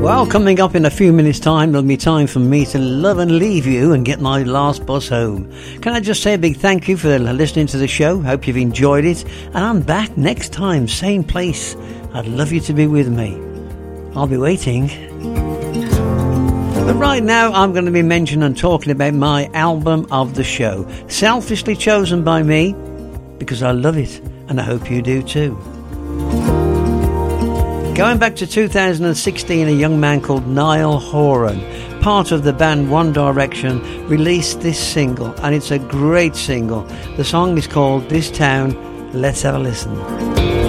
Well, coming up in a few minutes' time, it'll be time for me to love and leave you and get my last bus home. Can I just say a big thank you for listening to the show? Hope you've enjoyed it. And I'm back next time, same place. I'd love you to be with me. I'll be waiting. But right now, I'm going to be mentioning and talking about my album of the show. Selfishly chosen by me, because I love it, and I hope you do too. Going back to 2016, a young man called Niall Horan, part of the band One Direction, released this single, and it's a great single. The song is called This Town. Let's have a listen.